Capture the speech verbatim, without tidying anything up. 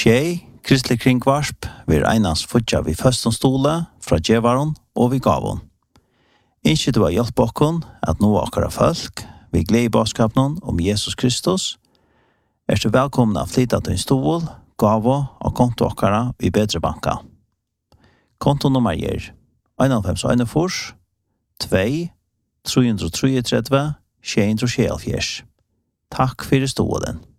Tjej, kristelig kringvarsp, vil einans futja vi føstonstole fra djevaron og vi gavon. Innskje du har hjelp okkon at nå akkara folk, vi gled i baskapen om Jesus Kristus, er du velkommen av flytta til en stol, gavo og konto akkara i bedre banka. Kontonummer er en fem en fors, to, tre tre tre, sju tre sju. Takk for stolen.